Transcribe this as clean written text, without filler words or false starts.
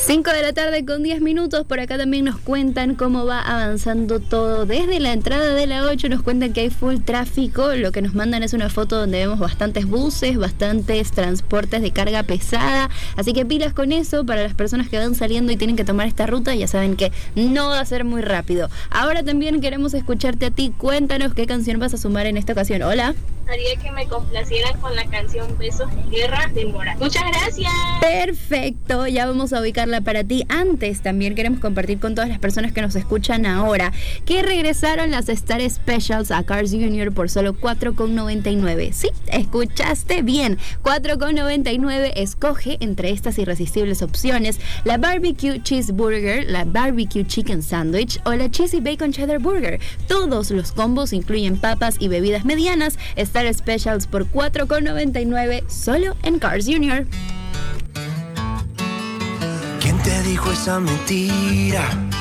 5 de la tarde con 10 minutos. Por acá también nos cuentan cómo va avanzando todo. Desde la entrada de la 8 nos cuentan que hay full tráfico. Lo que nos mandan es una foto donde vemos bastantes buses, bastantes transportes de carga pesada. Así que pilas con eso para las personas que van saliendo y tienen que tomar esta ruta. Ya saben que no va a ser muy rápido. Ahora también queremos escucharte a ti. Cuéntanos qué canción vas a sumar en esta ocasión. Hola. Haría que me complacieran con la canción Besos de Guerra de Mora. Muchas gracias. Perfecto, ya vamos a ubicarla para ti. Antes también queremos compartir con todas las personas que nos escuchan ahora que regresaron las Star Specials a Cars Jr. por solo $4.99. Sí, escuchaste bien, $4.99. Escoge entre estas irresistibles opciones la Barbecue Cheeseburger, la Barbecue Chicken Sandwich o la Cheesy Bacon Cheddar Burger. Todos los combos incluyen papas y bebidas medianas. Star Specials por $4.99 solo en Cars Jr. ¿Quién te dijo esa mentira?